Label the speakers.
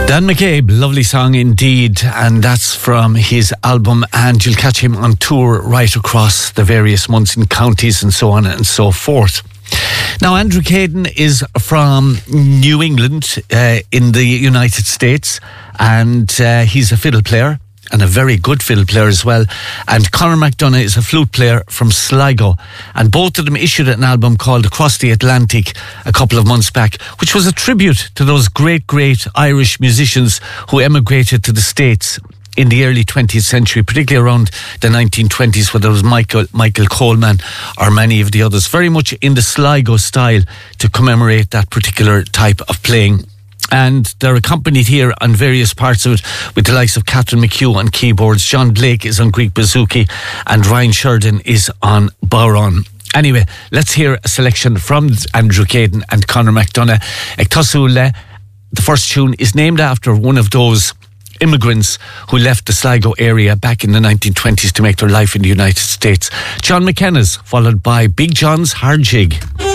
Speaker 1: Dan McCabe, lovely song indeed, and that's from his album, and you'll catch him on tour right across the various months in counties and so on and so forth. Now, Andrew Caden is from New England in the United States, and he's a fiddle player, and a very good fiddle player as well. And Conor McDonagh is a flute player from Sligo. And both of them issued an album called Across the Atlantic a couple of months back, which was a tribute to those great Irish musicians who emigrated to the States in the early 20th century, particularly around the 1920s, where there was Michael Coleman or many of the others, very much in the Sligo style to commemorate that particular type of playing. And they're accompanied here on various parts of it with the likes of Catherine McHugh on keyboards, John Blake is on Greek bouzouki, and Ryan Sheridan is on bodhrán. Anyway, let's hear a selection from Andrew Caden and Conor McDonagh. Ag Tosúil, the first tune is named after one of those immigrants who left the Sligo area back in the 1920s to make their life in the United States. John McKenna's, followed by Big John's Hard Jig.